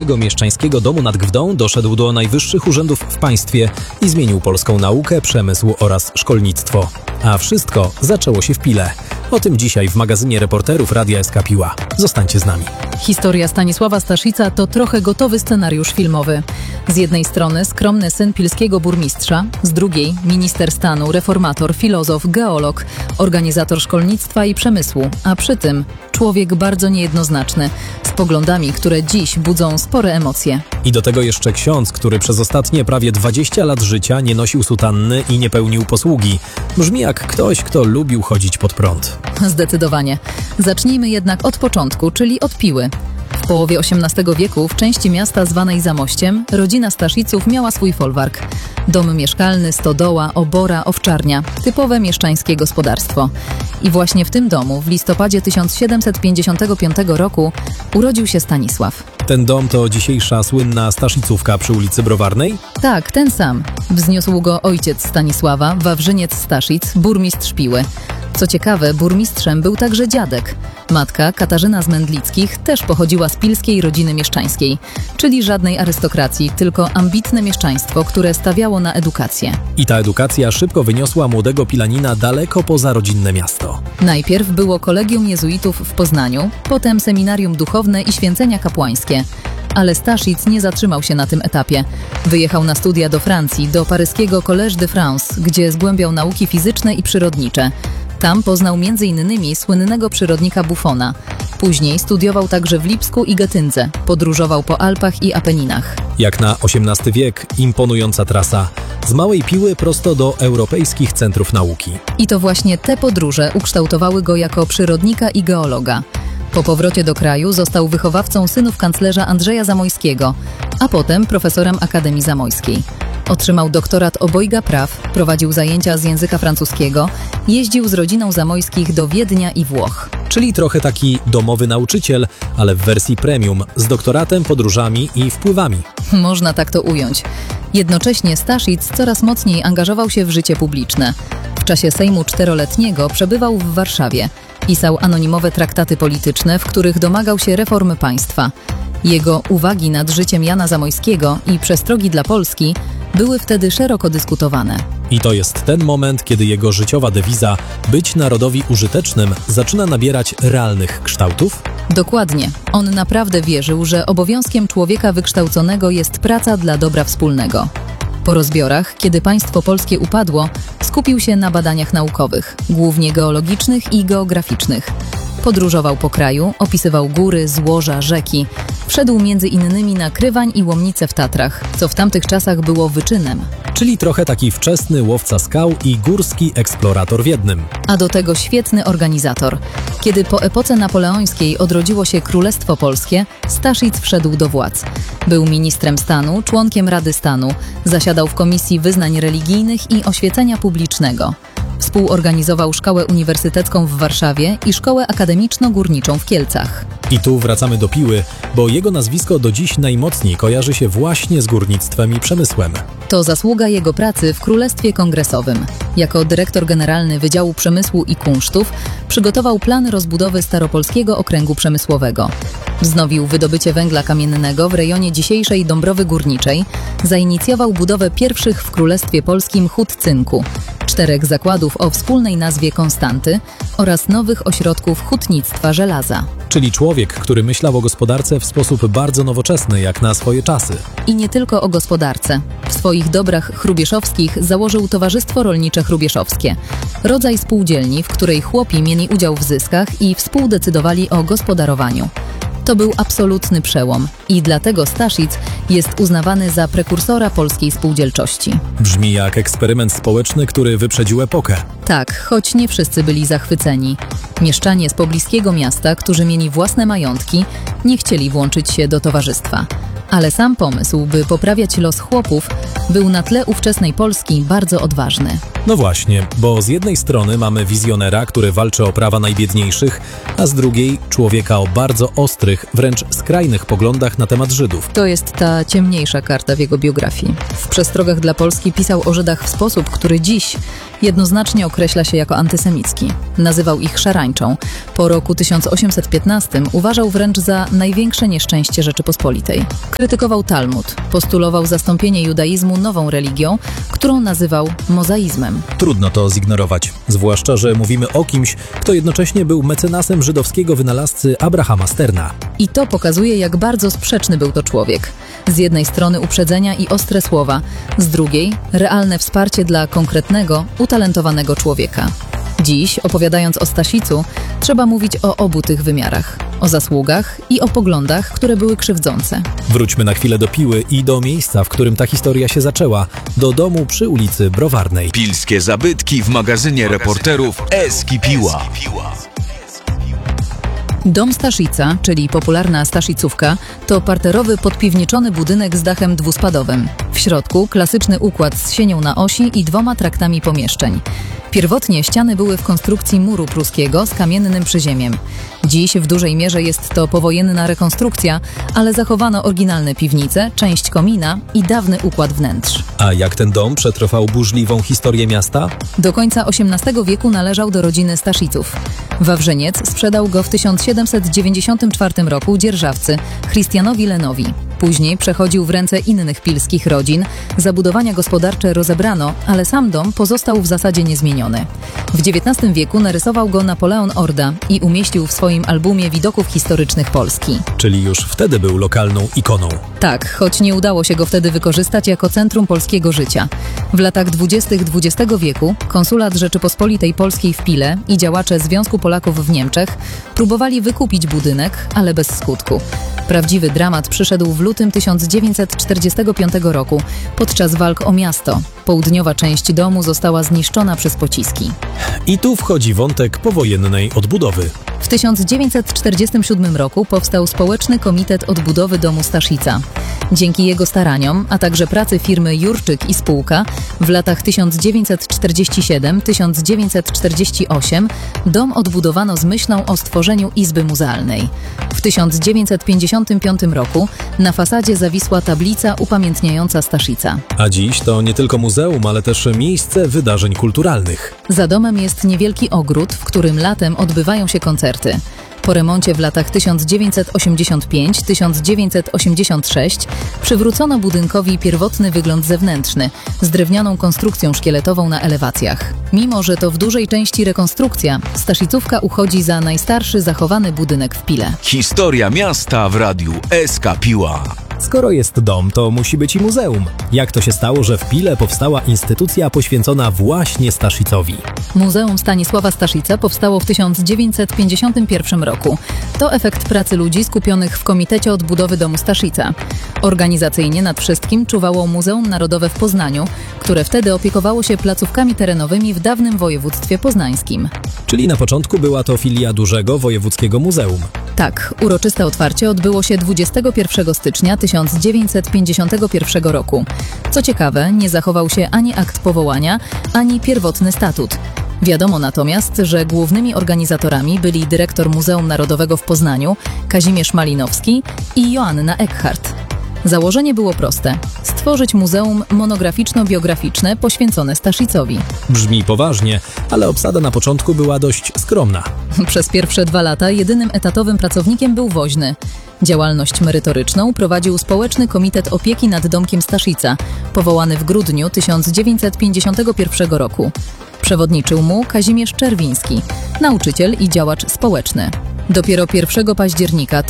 wielkiego mieszczańskiego domu nad Gwdą doszedł do najwyższich urzędów w państwie i zmienił polską naukę, przemysł oraz szkolnictwo. A wszystko zaczęło się w Pile. O tym dzisiaj w magazynie reporterów Radia SK Piła. Zostańcie z nami. Historia Stanisława Staszica to trochę gotowy scenariusz filmowy. Z jednej strony skromny syn pilskiego burmistrza, z drugiej minister stanu, reformator, filozof, geolog, organizator szkolnictwa i przemysłu, a przy tym człowiek bardzo niejednoznaczny, z poglądami, które dziś budzą spore emocje. I do tego jeszcze ksiądz, który przez ostatnie prawie 20 lat życia nie nosił sutanny i nie pełnił posługi. Brzmi jak ktoś, kto lubił chodzić pod prąd. Zdecydowanie. Zacznijmy jednak od początku, czyli od Piły. W połowie XVIII wieku w części miasta zwanej Zamościem rodzina Stasziców miała swój folwark. Dom mieszkalny, stodoła, obora, owczarnia. Typowe mieszczańskie gospodarstwo. I właśnie w tym domu w listopadzie 1755 roku urodził się Stanisław. Ten dom to dzisiejsza słynna Staszicówka przy ulicy Browarnej? Tak, ten sam. Wzniósł go ojciec Stanisława, Wawrzyniec Staszic, burmistrz Piły. Co ciekawe, burmistrzem był także dziadek. Matka, Katarzyna z Mędlickich, też pochodziła z pilskiej rodziny mieszczańskiej, czyli żadnej arystokracji, tylko ambitne mieszczaństwo, które stawiało na edukację. I ta edukacja szybko wyniosła młodego Pilanina daleko poza rodzinne miasto. Najpierw było kolegium jezuitów w Poznaniu, potem seminarium duchowne i święcenia kapłańskie. Ale Staszic nie zatrzymał się na tym etapie. Wyjechał na studia do Francji, do paryskiego Collège de France, gdzie zgłębiał nauki fizyczne i przyrodnicze. Tam poznał m.in. słynnego przyrodnika Buffona. Później studiował także w Lipsku i Getyndze. Podróżował po Alpach i Apeninach. Jak na XVIII wiek, imponująca trasa. Z Małej Piły prosto do europejskich centrów nauki. I to właśnie te podróże ukształtowały go jako przyrodnika i geologa. Po powrocie do kraju został wychowawcą synów kanclerza Andrzeja Zamojskiego, a potem profesorem Akademii Zamojskiej. Otrzymał doktorat obojga praw, prowadził zajęcia z języka francuskiego, jeździł z rodziną Zamojskich do Wiednia i Włoch. Czyli trochę taki domowy nauczyciel, ale w wersji premium, z doktoratem, podróżami i wpływami. Można tak to ująć. Jednocześnie Staszic coraz mocniej angażował się w życie publiczne. W czasie Sejmu Czteroletniego przebywał w Warszawie. Pisał anonimowe traktaty polityczne, w których domagał się reformy państwa. Jego uwagi nad życiem Jana Zamojskiego i przestrogi dla Polski były wtedy szeroko dyskutowane. I to jest ten moment, kiedy jego życiowa dewiza „być narodowi użytecznym” zaczyna nabierać realnych kształtów? Dokładnie. On naprawdę wierzył, że obowiązkiem człowieka wykształconego jest praca dla dobra wspólnego. Po rozbiorach, kiedy państwo polskie upadło, skupił się na badaniach naukowych, głównie geologicznych i geograficznych. Podróżował po kraju, opisywał góry, złoża, rzeki. Wszedł między innymi na Krywań i Łomnice w Tatrach, co w tamtych czasach było wyczynem. Czyli trochę taki wczesny łowca skał i górski eksplorator w jednym. A do tego świetny organizator. Kiedy po epoce napoleońskiej odrodziło się Królestwo Polskie, Staszic wszedł do władz. Był ministrem stanu, członkiem Rady Stanu, zasiadał w Komisji Wyznań Religijnych i Oświecenia Publicznego. Współorganizował Szkołę Uniwersytecką w Warszawie i Szkołę Akademiczno-Górniczą w Kielcach. I tu wracamy do Piły, bo jego nazwisko do dziś najmocniej kojarzy się właśnie z górnictwem i przemysłem. To zasługa jego pracy w Królestwie Kongresowym. Jako dyrektor generalny Wydziału Przemysłu i Kunsztów przygotował plan rozbudowy Staropolskiego Okręgu Przemysłowego. Wznowił wydobycie węgla kamiennego w rejonie dzisiejszej Dąbrowy Górniczej, zainicjował budowę pierwszych w Królestwie Polskim hut cynku, 4 zakładów o wspólnej nazwie Konstanty oraz nowych ośrodków hutnictwa żelaza. Czyli człowiek, który myślał o gospodarce w sposób bardzo nowoczesny, jak na swoje czasy. I nie tylko o gospodarce. W swoich dobrach chrubieszowskich założył Towarzystwo Rolnicze Chrubieszowskie, rodzaj spółdzielni, w której chłopi mieli udział w zyskach i współdecydowali o gospodarowaniu. To był absolutny przełom i dlatego Staszic jest uznawany za prekursora polskiej spółdzielczości. Brzmi jak eksperyment społeczny, który wyprzedził epokę. Tak, choć nie wszyscy byli zachwyceni. Mieszczanie z pobliskiego miasta, którzy mieli własne majątki, nie chcieli włączyć się do towarzystwa. Ale sam pomysł, by poprawiać los chłopów, był na tle ówczesnej Polski bardzo odważny. No właśnie, bo z jednej strony mamy wizjonera, który walczy o prawa najbiedniejszych, a z drugiej człowieka o bardzo ostrych, wręcz skrajnych poglądach na temat Żydów. To jest ta ciemniejsza karta w jego biografii. W Przestrogach dla Polski pisał o Żydach w sposób, który dziś jednoznacznie określa się jako antysemicki. Nazywał ich szarańczą. Po roku 1815 uważał wręcz za największe nieszczęście Rzeczypospolitej. Krytykował Talmud, postulował zastąpienie judaizmu nową religią, którą nazywał mozaizmem. Trudno to zignorować, zwłaszcza, że mówimy o kimś, kto jednocześnie był mecenasem żydowskiego wynalazcy Abrahama Sterna. I to pokazuje, jak bardzo sprzeczny był to człowiek. Z jednej strony uprzedzenia i ostre słowa, z drugiej realne wsparcie dla konkretnego, utalentowanego człowieka. Dziś, opowiadając o Stasicu, trzeba mówić o obu tych wymiarach. O zasługach i o poglądach, które były krzywdzące. Wróćmy na chwilę do Piły i do miejsca, w którym ta historia się zaczęła. Do domu przy ulicy Browarnej. Pilskie zabytki w magazynie reporterów Eski Piła. Dom Staszica, czyli popularna Staszicówka, to parterowy, podpiwniczony budynek z dachem dwuspadowym. W środku klasyczny układ z sienią na osi i 2 traktami pomieszczeń. Pierwotnie ściany były w konstrukcji muru pruskiego z kamiennym przyziemiem. Dziś w dużej mierze jest to powojenna rekonstrukcja, ale zachowano oryginalne piwnice, część komina i dawny układ wnętrz. A jak ten dom przetrwał burzliwą historię miasta? Do końca XVIII wieku należał do rodziny Stasziców. Wawrzyniec sprzedał go w 1794 roku dzierżawcy Christianowi Lenowi. Później przechodził w ręce innych pilskich rodzin, zabudowania gospodarcze rozebrano, ale sam dom pozostał w zasadzie niezmieniony. W XIX wieku narysował go Napoleon Orda i umieścił w swoim albumie widoków historycznych Polski. Czyli już wtedy był lokalną ikoną. Tak, choć nie udało się go wtedy wykorzystać jako centrum polskiego życia. W latach 20. XX wieku konsulat Rzeczypospolitej Polskiej w Pile i działacze Związku Polaków w Niemczech próbowali wykupić budynek, ale bez skutku. Prawdziwy dramat przyszedł w lutym 1945 roku podczas walk o miasto. Południowa część domu została zniszczona przez pociski. I tu wchodzi wątek powojennej odbudowy. W 1947 roku powstał Społeczny Komitet Odbudowy Domu Staszica. Dzięki jego staraniom, a także pracy firmy Jurczyk i spółka, w latach 1947-1948 dom odbudowano z myślą o stworzeniu izby muzealnej. W 1955 roku na fasadzie zawisła tablica upamiętniająca Staszica. A dziś to nie tylko muzeum, ale też miejsce wydarzeń kulturalnych. Za domem jest niewielki ogród, w którym latem odbywają się koncerty. Po remoncie w latach 1985-1986 przywrócono budynkowi pierwotny wygląd zewnętrzny z drewnianą konstrukcją szkieletową na elewacjach. Mimo że to w dużej części rekonstrukcja, Staszicówka uchodzi za najstarszy zachowany budynek w Pile. Historia miasta w radiu Eska Piła. Skoro jest dom, to musi być i muzeum. Jak to się stało, że w Pile powstała instytucja poświęcona właśnie Staszicowi? Muzeum Stanisława Staszica powstało w 1951 roku. To efekt pracy ludzi skupionych w Komitecie Odbudowy Domu Staszica. Organizacyjnie nad wszystkim czuwało Muzeum Narodowe w Poznaniu, które wtedy opiekowało się placówkami terenowymi w dawnym województwie poznańskim. Czyli na początku była to filia dużego wojewódzkiego muzeum. Tak, uroczyste otwarcie odbyło się 21 stycznia 1951 roku. Co ciekawe, nie zachował się ani akt powołania, ani pierwotny statut. Wiadomo natomiast, że głównymi organizatorami byli dyrektor Muzeum Narodowego w Poznaniu Kazimierz Malinowski i Joanna Eckhardt. Założenie było proste – stworzyć muzeum monograficzno-biograficzne poświęcone Staszicowi. Brzmi poważnie, ale obsada na początku była dość skromna. Przez pierwsze 2 lata jedynym etatowym pracownikiem był woźny. Działalność merytoryczną prowadził Społeczny Komitet Opieki nad Domkiem Staszica, powołany w grudniu 1951 roku. Przewodniczył mu Kazimierz Czerwiński, nauczyciel i działacz społeczny. Dopiero 1 października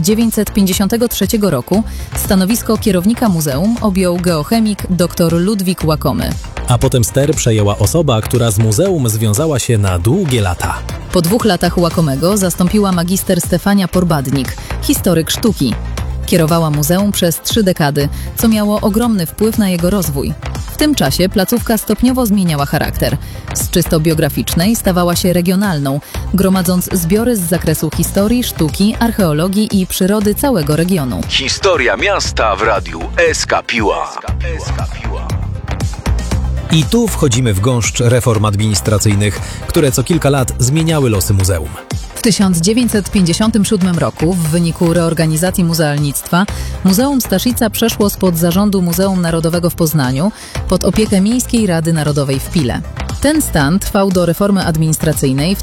1953 roku stanowisko kierownika muzeum objął geochemik dr Ludwik Łakomy. A potem ster przejęła osoba, która z muzeum związała się na długie lata. Po 2 latach Łakomego zastąpiła magister Stefania Porbadnik, historyk sztuki. Kierowała muzeum przez 3 dekady, co miało ogromny wpływ na jego rozwój. W tym czasie placówka stopniowo zmieniała charakter. Z czysto biograficznej stawała się regionalną, gromadząc zbiory z zakresu historii, sztuki, archeologii i przyrody całego regionu. Historia miasta w radiu Eska Piła. I tu wchodzimy w gąszcz reform administracyjnych, które co kilka lat zmieniały losy muzeum. W 1957 roku, w wyniku reorganizacji muzealnictwa, Muzeum Staszica przeszło spod zarządu Muzeum Narodowego w Poznaniu pod opiekę Miejskiej Rady Narodowej w Pile. Ten stan trwał do reformy administracyjnej w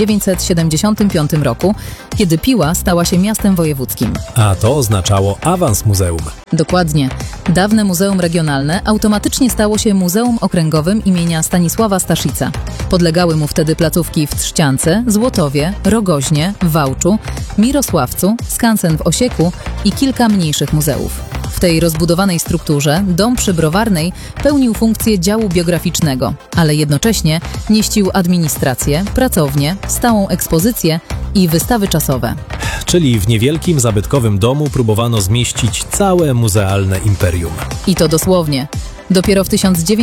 1975 roku, kiedy Piła stała się miastem wojewódzkim. A to oznaczało awans muzeum. Dokładnie. Dawne Muzeum Regionalne automatycznie stało się Muzeum Okręgowym imienia Stanisława Staszica. Podlegały mu wtedy placówki w Trzciance, Złotowie, Rogoźnie, Wałczu, Mirosławcu, skansen w Osieku i kilka mniejszych muzeów. W tej rozbudowanej strukturze dom przy Browarnej pełnił funkcję działu biograficznego, ale jednocześnie mieścił administrację, pracownię, stałą ekspozycję i wystawy czasowe. Czyli w niewielkim, zabytkowym domu próbowano zmieścić całe muzealne imperium. I to dosłownie. Dopiero w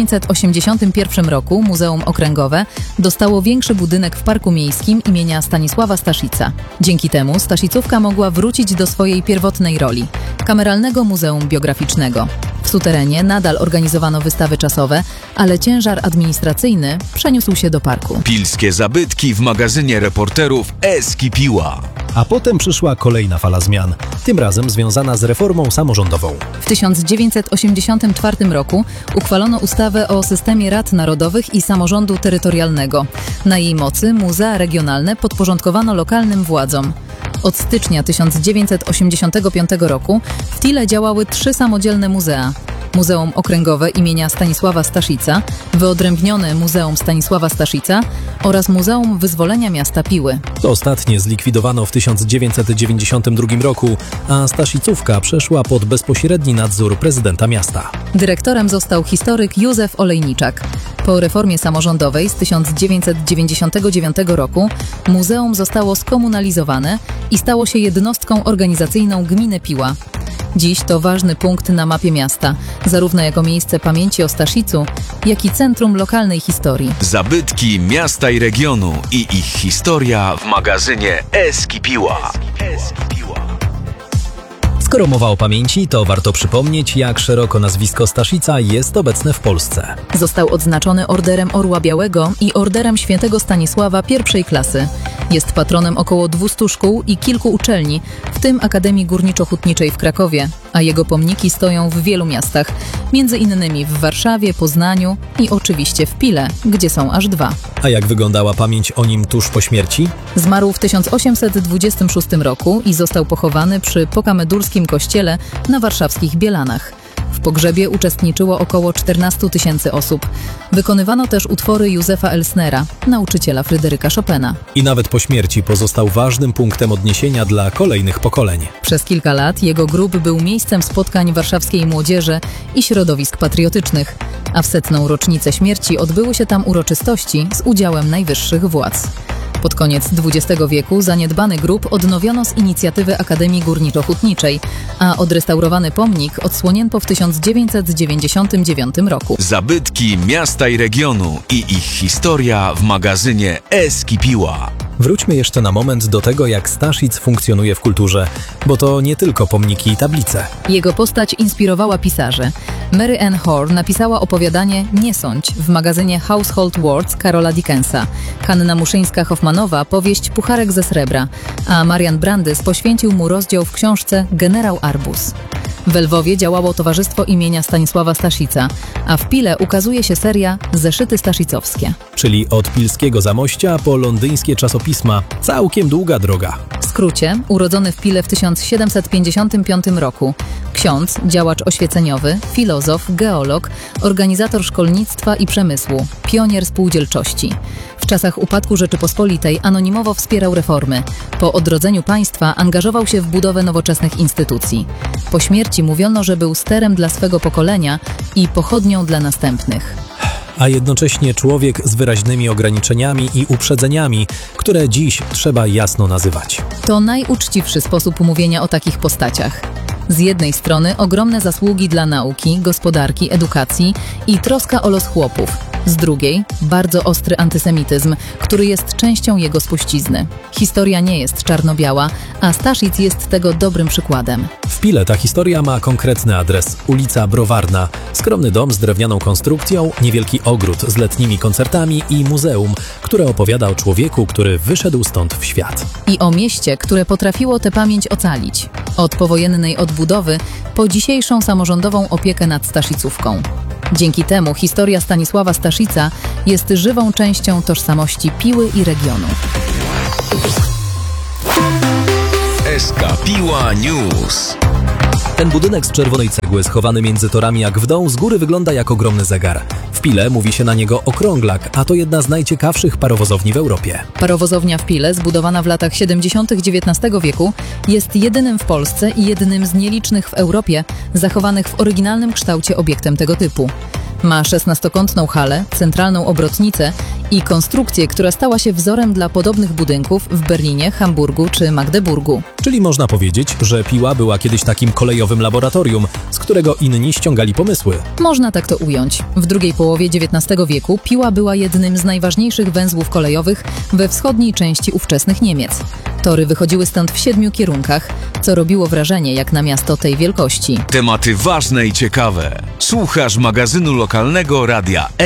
1981 roku Muzeum Okręgowe dostało większy budynek w Parku Miejskim imienia Stanisława Staszica. Dzięki temu Staszicówka mogła wrócić do swojej pierwotnej roli – kameralnego muzeum biograficznego. W suterenie nadal organizowano wystawy czasowe, ale ciężar administracyjny przeniósł się do parku. Pilskie zabytki w magazynie reporterów Eski Piła. A potem przyszła kolejna fala zmian, tym razem związana z reformą samorządową. W 1984 roku uchwalono ustawę o systemie rad narodowych i samorządu terytorialnego. Na jej mocy muzea regionalne podporządkowano lokalnym władzom. Od stycznia 1985 roku w Tyle działały 3 samodzielne muzea. Muzeum Okręgowe imienia Stanisława Staszica, wyodrębnione Muzeum Stanisława Staszica oraz Muzeum Wyzwolenia Miasta Piły. To ostatnie zlikwidowano w 1992 roku, a Staszicówka przeszła pod bezpośredni nadzór prezydenta miasta. Dyrektorem został historyk Józef Olejniczak. Po reformie samorządowej z 1999 roku muzeum zostało skomunalizowane i stało się jednostką organizacyjną gminy Piła. Dziś to ważny punkt na mapie miasta, zarówno jako miejsce pamięci o Staszicu, jak i centrum lokalnej historii. Zabytki miasta i regionu i ich historia w magazynie Eski Piła. Skoro mowa o pamięci, to warto przypomnieć, jak szeroko nazwisko Staszica jest obecne w Polsce. Został odznaczony Orderem Orła Białego i Orderem Świętego Stanisława I klasy. Jest patronem około 200 szkół i kilku uczelni, w tym Akademii Górniczo-Hutniczej w Krakowie, a jego pomniki stoją w wielu miastach, między innymi w Warszawie, Poznaniu i oczywiście w Pile, gdzie są aż 2. A jak wyglądała pamięć o nim tuż po śmierci? Zmarł w 1826 roku i został pochowany przy Pokamedulskim kościele na warszawskich Bielanach. W pogrzebie uczestniczyło około 14 000 osób. Wykonywano też utwory Józefa Elsnera, nauczyciela Fryderyka Chopina. I nawet po śmierci pozostał ważnym punktem odniesienia dla kolejnych pokoleń. Przez kilka lat jego grób był miejscem spotkań warszawskiej młodzieży i środowisk patriotycznych, a w 100. rocznicę śmierci odbyły się tam uroczystości z udziałem najwyższych władz. Pod koniec XX wieku zaniedbany grób odnowiono z inicjatywy Akademii Górniczo-Hutniczej, a odrestaurowany pomnik odsłonięto w 1999 roku. Zabytki miasta i regionu i ich historia w magazynie Eski Piła. Wróćmy jeszcze na moment do tego, jak Staszic funkcjonuje w kulturze, bo to nie tylko pomniki i tablice. Jego postać inspirowała pisarzy. Mary Ann Horne napisała opowiadanie Nie sądź w magazynie Household Words Karola Dickensa. Hanna Muszyńska-Hoffmanowa powieść Pucharek ze srebra, a Marian Brandys poświęcił mu rozdział w książce Generał Arbus. W Lwowie działało Towarzystwo imienia Stanisława Staszica, a w Pile ukazuje się seria Zeszyty Staszicowskie. Czyli od pilskiego Zamościa po londyńskie czasopisma. Całkiem długa droga. W skrócie, urodzony w Pile w 1755 roku, ksiądz, działacz oświeceniowy, filozof, geolog, organizator szkolnictwa i przemysłu, pionier spółdzielczości. W czasach upadku Rzeczypospolitej anonimowo wspierał reformy. Po odrodzeniu państwa angażował się w budowę nowoczesnych instytucji. Po śmierci mówiono, że był sterem dla swego pokolenia i pochodnią dla następnych. A jednocześnie człowiek z wyraźnymi ograniczeniami i uprzedzeniami, które dziś trzeba jasno nazywać. To najuczciwszy sposób mówienia o takich postaciach. Z jednej strony ogromne zasługi dla nauki, gospodarki, edukacji i troska o los chłopów. Z drugiej bardzo ostry antysemityzm, który jest częścią jego spuścizny. Historia nie jest czarno-biała, a Staszic jest tego dobrym przykładem. W Pile ta historia ma konkretny adres. Ulica Browarna, skromny dom z drewnianą konstrukcją, niewielki ogród z letnimi koncertami i muzeum, które opowiada o człowieku, który wyszedł stąd w świat. I o mieście, które potrafiło tę pamięć ocalić. Od powojennej odbudowy po dzisiejszą samorządową opiekę nad Staszicówką. Dzięki temu historia Stanisława Staszica jest żywą częścią tożsamości Piły i regionu. SK Piła News. Ten budynek z czerwonej cegły schowany między torami jak w dół z góry wygląda jak ogromny zegar. W Pile mówi się na niego okrąglak, a to jedna z najciekawszych parowozowni w Europie. Parowozownia w Pile, zbudowana w latach 70. XIX wieku, jest jedynym w Polsce i jednym z nielicznych w Europie zachowanych w oryginalnym kształcie obiektem tego typu. Ma 16-kątną halę, centralną obrotnicę i konstrukcję, która stała się wzorem dla podobnych budynków w Berlinie, Hamburgu czy Magdeburgu. Czyli można powiedzieć, że Piła była kiedyś takim kolejowym laboratorium, z którego inni ściągali pomysły. Można tak to ująć. W drugiej połowie XIX wieku Piła była jednym z najważniejszych węzłów kolejowych we wschodniej części ówczesnych Niemiec. Tory wychodziły stąd w 7 kierunkach, co robiło wrażenie jak na miasto tej wielkości. Tematy ważne i ciekawe. Słuchasz magazynu lokalnego radia